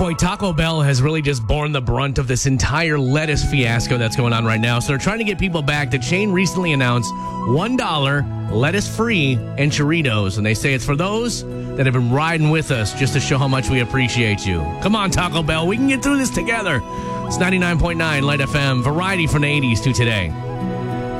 Boy, Taco Bell has really just borne the brunt of this entire lettuce fiasco that's going on right now. So they're trying to get people back. The chain recently announced $1 lettuce-free enchiladas, and they say it's for those that have been riding with us just to show how much we appreciate you. Come on, Taco Bell. We can get through this together. It's 99.9 Light FM, variety from the 80s to today.